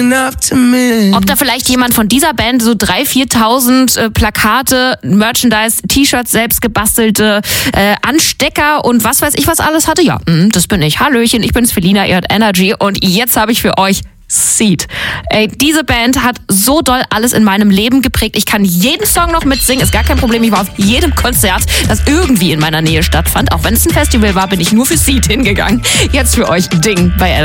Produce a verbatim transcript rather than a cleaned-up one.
Ob da vielleicht jemand von dieser Band so dreitausend, viertausend äh, Plakate, Merchandise, T-Shirts, selbst gebastelte äh, Anstecker und was weiß ich was alles hatte? Ja, mh, das bin ich. Hallöchen, ich bin's Felina, ihr hört Energy und jetzt habe ich für euch Seed. Ey, diese Band hat so doll alles in meinem Leben geprägt. Ich kann jeden Song noch mitsingen, ist gar kein Problem. Ich war auf jedem Konzert, das irgendwie in meiner Nähe stattfand. Auch wenn es ein Festival war, bin ich nur für Seed hingegangen. Jetzt für euch Ding bei Energy.